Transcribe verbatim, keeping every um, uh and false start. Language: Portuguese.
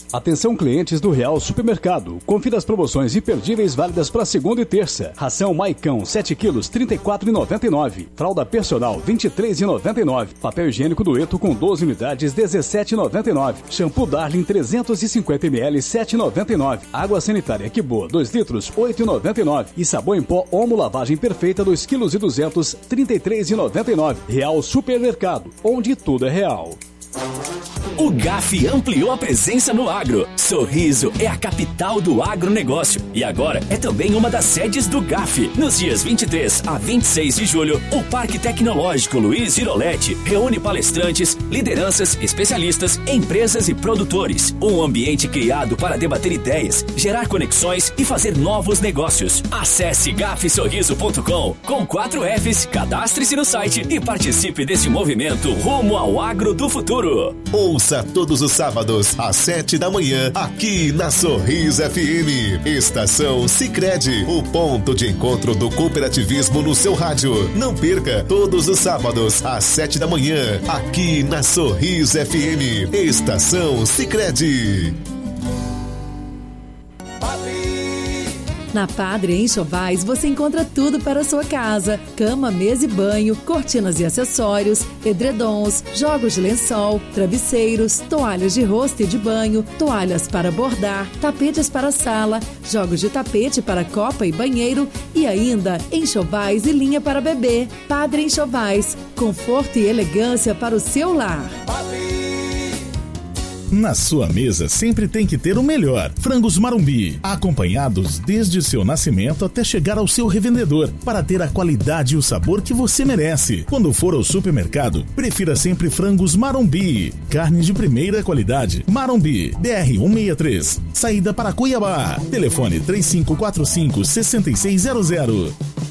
Atenção clientes do Real Supermercado. Confira as promoções imperdíveis válidas para segunda e terça. Ração Maicão sete quilos, trinta e quatro reais e noventa e nove centavos. Fralda Personal vinte e três reais e noventa e nove centavos. Papel higiênico Dueto com doze unidades, dezessete reais e noventa e nove centavos. Shampoo Darling trezentos e cinquenta mililitros, sete reais e noventa e nove centavos. Água sanitária Que Boa dois litros, oito reais e noventa e nove centavos. E sabão em pó Omo Lavagem Perfeita dois quilos e duzentos, trinta e três reais e noventa e nove centavos. Real Supermercado, onde tudo é real. O G A F ampliou a presença no agro. Sorriso é a capital do agronegócio e agora é também uma das sedes do G A F. Nos dias vinte e três a vinte e seis de julho, o Parque Tecnológico Luiz Giroletti reúne palestrantes, lideranças, especialistas, empresas e produtores. Um ambiente criado para debater ideias, gerar conexões e fazer novos negócios. Acesse gaf sorriso ponto com com quatro Fs, cadastre-se no site e participe desse movimento rumo ao agro do futuro. Ouça todos os sábados às sete da manhã aqui na Sorriso F M. Estação Sicredi, o ponto de encontro do cooperativismo no seu rádio. Não perca todos os sábados às sete da manhã aqui na Sorriso F M. Estação Sicredi. Na Padre Enxovais você encontra tudo para a sua casa: cama, mesa e banho, cortinas e acessórios, edredons, jogos de lençol, travesseiros, toalhas de rosto e de banho, toalhas para bordar, tapetes para sala, jogos de tapete para copa e banheiro e ainda enxovais e linha para bebê. Padre Enxovais, conforto e elegância para o seu lar. Na sua mesa sempre tem que ter o melhor. Frangos Marumbi, acompanhados desde seu nascimento até chegar ao seu revendedor, para ter a qualidade e o sabor que você merece. Quando for ao supermercado, prefira sempre Frangos Marumbi. Carne de primeira qualidade. Marumbi, B R cento e sessenta e três, saída para Cuiabá. Telefone três cinco quatro cinco, seis seis zero zero.